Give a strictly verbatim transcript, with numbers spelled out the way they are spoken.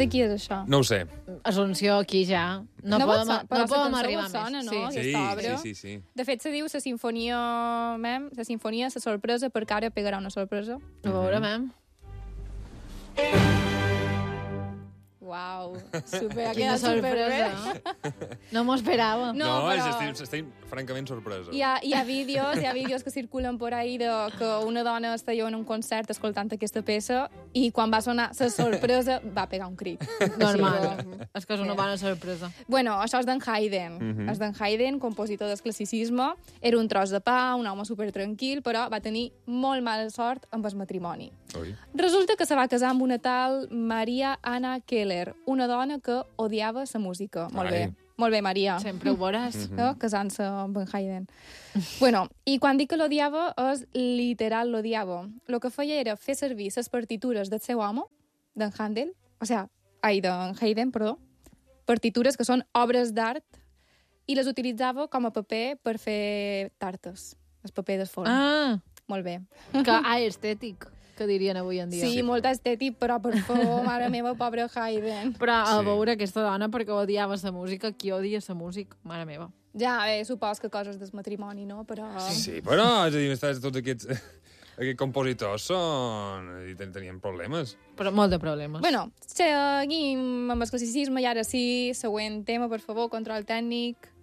De qui és això? No ho sé. Assumpció, aquí ja. No, No podem, pot ser, però no la podem cançó arribar sona, més. no? Sí. Aquesta Sí, obra. sí, sí, sí. De fet, se diu la sinfonia, mem, la sinfonia, la sorpresa, perquè ara pegarà una sorpresa. A veure, mem. Uau, super, ha Quina quedat superbé. sorpresa. No m'ho esperava. No, No, però- és, estic, estic francament sorpresa. Hi ha, hi ha vídeos, hi ha vídeos que circulen por ahí de que una dona estava en un concert escoltant aquesta peça i quan va sonar la sorpresa va pegar un crit. Normal. Sí, És que és una bona sorpresa. Bueno, això és d'en Haydn. Mm -hmm. És d'en Haydn, compositor del classicisme. Era un tros de pa, un home super tranquil, però va tenir molt mala sort amb el matrimoni. Ui. Resulta que se va casar amb una tal Maria Anna Keller, una dona que odiava la música. Molt Ai. bé. Molt bé, Maria. Sempre ho veuràs. No? Casant-se amb en Haydn. Bueno, i quan dic que l'odiava, és literal l'odiava. El que feia era fer servir les partitures del seu home, d'en Handel, o sigui, ai, d'en Haydn, perdó, partitures que són obres d'art, i les utilitzava com a paper per fer tartes, el paper de forn. Ah, Molt bé. que ah, estètic, que dirien avui en dia. Sí, sí, molt estètic, però per favor, mare meva, pobre Haydn. Però a Sí. veure aquesta dona perquè odiava la música, qui odia la música? Mare meva. Ja, bé, supos que coses del matrimoni, no? Però... Sí, però, és a dir, estàs- tots aquests, aquests compositors són... i ten- tenien problemes. Però molt de problemes. Bueno, seguim amb el classicisme i ara sí, següent tema, per favor, control tècnic.